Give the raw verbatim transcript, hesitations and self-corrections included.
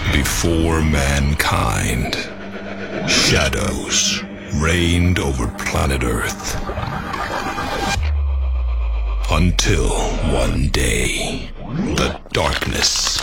Before mankind, shadows reigned over planet Earth. Until one day, the darkness